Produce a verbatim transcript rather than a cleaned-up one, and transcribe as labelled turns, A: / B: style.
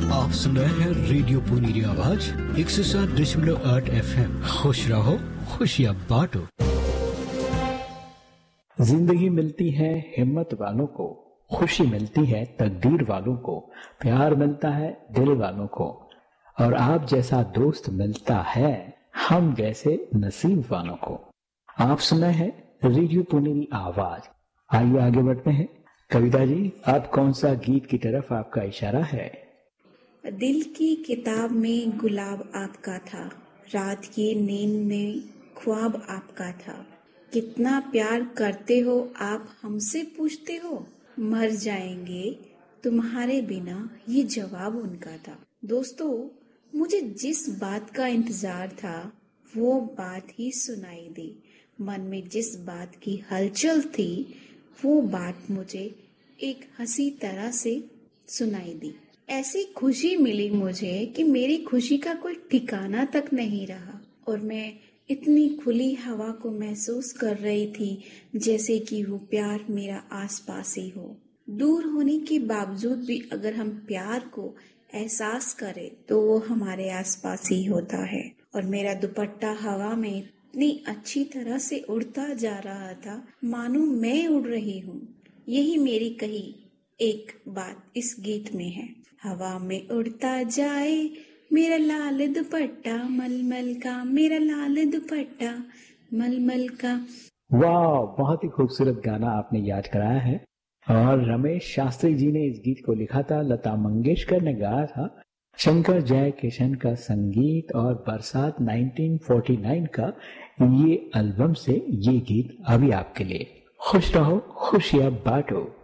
A: आप सुन रहे हैं रेडियो पुनीरी आवाज एक सौ सात दशमलव आठ एफ एम। खुश रहो, खुशियाँ बांटो।
B: जिंदगी मिलती है हिम्मत वालों को, खुशी मिलती है तकदीर वालों को, प्यार मिलता है दिल वालों को, और आप जैसा दोस्त मिलता है हम जैसे नसीब वालों को। आप सुना है रेडियो पुनीरी आवाज। आइए आगे बढ़ते हैं। कविता जी, आप कौन सा गीत की तरफ आपका इशारा है?
C: दिल की किताब में गुलाब आपका था, रात की नींद में ख्वाब आपका था। कितना प्यार करते हो आप हमसे पूछते हो, मर जाएंगे तुम्हारे बिना, ये जवाब उनका था। दोस्तों, मुझे जिस बात का इंतजार था वो बात ही सुनाई दी। मन में जिस बात की हलचल थी वो बात मुझे एक हंसी तरह से सुनाई दी। ऐसी खुशी मिली मुझे कि मेरी खुशी का कोई ठिकाना तक नहीं रहा, और मैं इतनी खुली हवा को महसूस कर रही थी जैसे कि वो प्यार मेरा आसपास ही हो। दूर होने के बावजूद भी अगर हम प्यार को एहसास करें तो वो हमारे आसपास ही होता है। और मेरा दुपट्टा हवा में इतनी अच्छी तरह से उड़ता जा रहा था मानो मैं उड़ रही हूँ। यही मेरी कही एक बात इस गीत में है। हवा में उड़ता जाए मेरा लाल दुपट्टा मलमल का, मेरा लाल दुपट्टा मलमल का।
B: वाह, बहुत ही खूबसूरत गाना आपने याद कराया है। और रमेश शास्त्री जी ने इस गीत को लिखा था, लता मंगेशकर ने गाया था, शंकर जयकिशन का संगीत, और बरसात उन्नीस सौ उनचास का ये एल्बम से ये गीत अभी आपके लिए। खुश रहो, खुशियां बांटो।